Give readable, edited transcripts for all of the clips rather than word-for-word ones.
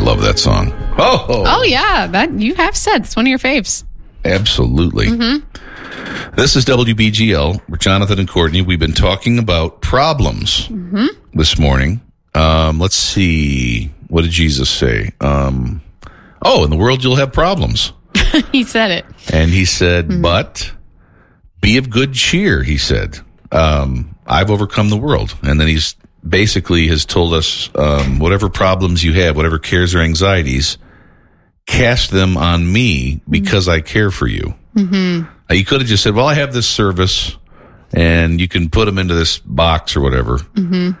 love that song. Oh yeah, that you have said it's one of your faves. Absolutely. Mm-hmm. This is WBGL. We're Jonathan and Courtney. We've been talking about problems this morning. Let's see. What did Jesus say? In the world you'll have problems. He said it. And he said, but be of good cheer, he said. I've overcome the world. And then he's basically has told us whatever problems you have, whatever cares or anxieties, cast them on me because I care for you. Mm-hmm. You could have just said, well, I have this service and you can put them into this box or whatever. Mm-hmm.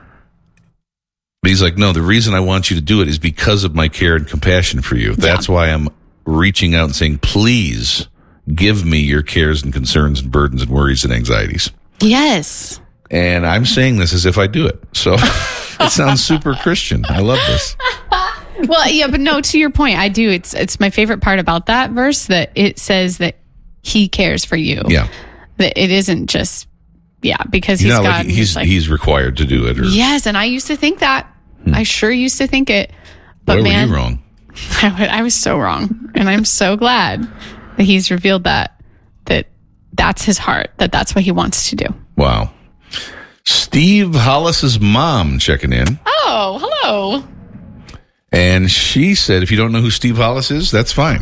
But he's like, no, the reason I want you to do it is because of my care and compassion for you. That's why I'm reaching out and saying, please give me your cares and concerns and burdens and worries and anxieties. Yes. And I'm saying this as if I do it. So it sounds super Christian. I love this. Well, yeah, but no, to your point, I do. It's my favorite part about that verse that it says that he cares for you. Yeah. That it isn't just, because he's God. Like he's required to do it. Yes, and I used to think that. I sure used to think it. But were man, you wrong? I was so wrong. And I'm so glad that he's revealed that's his heart, that's what he wants to do. Wow. Steve Hollis's mom checking in. Oh, hello. And she said, if you don't know who Steve Hollis is, that's fine.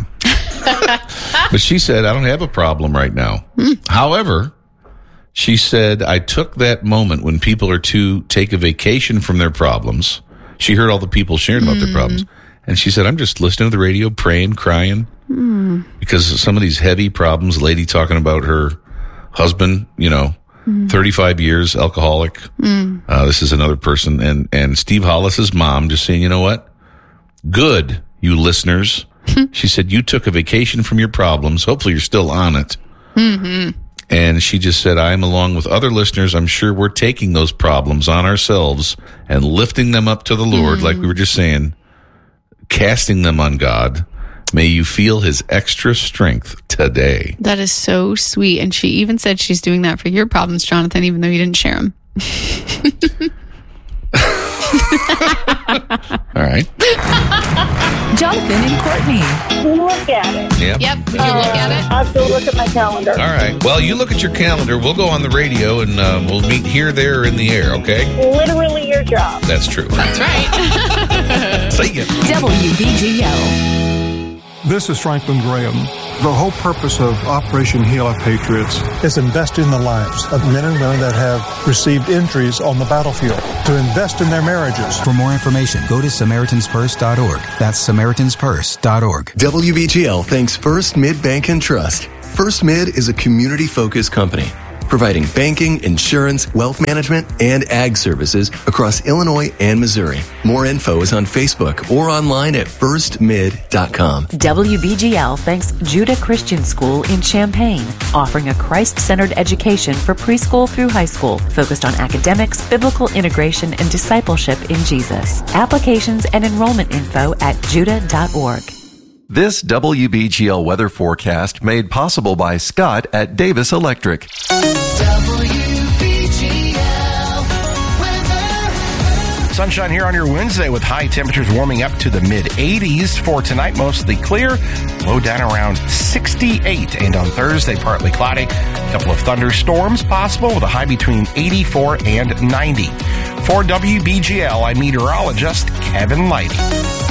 But she said, I don't have a problem right now. However, she said, I took that moment when people are to take a vacation from their problems. She heard all the people sharing about their problems. And she said, I'm just listening to the radio, praying, crying. Because of some of these heavy problems, lady talking about her husband, 35 years, alcoholic. This is another person. And Steve Hollis's mom just saying, you know what? Good, you listeners. She said, you took a vacation from your problems. Hopefully you're still on it. Mm-hmm. And she just said, I am along with other listeners. I'm sure we're taking those problems on ourselves and lifting them up to the Lord, like we were just saying, casting them on God. May you feel his extra strength today. That is so sweet. And she even said she's doing that for your problems, Jonathan, even though you didn't share them. All right. Jonathan and Courtney. Look at it. Yep. Would you look at it? I have to look at my calendar. All right. Well, you look at your calendar. We'll go on the radio and we'll meet here, there, in the air, okay? Literally your job. That's true. That's right. See ya. WBGL. This is Franklin Graham. The whole purpose of Operation Heal Our Patriots is invest in the lives of men and women that have received injuries on the battlefield, to invest in their marriages. For more information, go to SamaritansPurse.org. That's SamaritansPurse.org. WBGL thanks First Mid Bank and Trust. First Mid is a community-focused company providing banking, insurance, wealth management, and ag services across Illinois and Missouri. More info is on Facebook or online at firstmid.com. WBGL thanks Judah Christian School in Champaign, offering a Christ-centered education for preschool through high school, focused on academics, biblical integration, and discipleship in Jesus. Applications and enrollment info at judah.org. This WBGL weather forecast made possible by Scott at Davis Electric. Sunshine here on your Wednesday with high temperatures warming up to the mid-80s. For tonight, mostly clear, low down around 68. And on Thursday, partly cloudy. A couple of thunderstorms possible with a high between 84 and 90. For WBGL, I'm meteorologist Kevin Lighty.